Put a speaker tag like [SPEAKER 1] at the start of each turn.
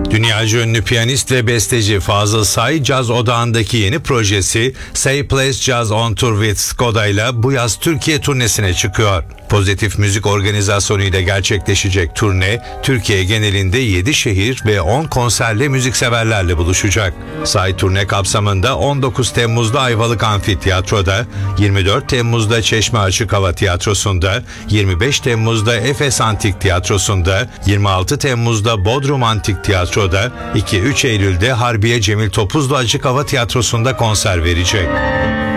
[SPEAKER 1] Dünyaca ünlü piyanist ve besteci Fazıl Say, Caz Odağı'ndaki yeni projesi Say Plays Jazz on Tour with Skoda ile bu yaz Türkiye turnesine çıkıyor. Pozitif Müzik Organizasyonu ile gerçekleşecek turne, Türkiye genelinde 7 şehir ve 10 konserle müzikseverlerle buluşacak. Say turne kapsamında 19 Temmuz'da Ayvalık Amfiteyatro'da, 24 Temmuz'da Çeşme Açık Hava Tiyatrosu'nda, 25 Temmuz'da Efes Antik Tiyatrosu'nda, 26 Temmuz'da Bodrum Antik Tiyatro'da, 2-3 Eylül'de Harbiye Cemil Topuzlu Açık Hava Tiyatrosu'nda konser verecek.